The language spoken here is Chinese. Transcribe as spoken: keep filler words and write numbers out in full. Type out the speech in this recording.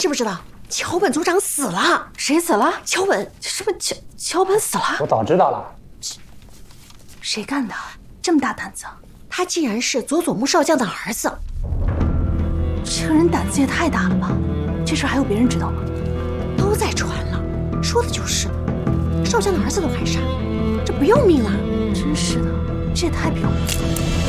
知不知道？桥本组长死了。 谁死了？ 桥本， 什么桥桥本死了？ 我早知道了。 谁干的？这么大胆子？ 他竟然是佐佐木少将的儿子。 这个人胆子也太大了吧？这事还有别人知道吗？ 都在传了，说的就是少将的儿子都敢杀，这不要命了！ 真是的，这也太不要命了。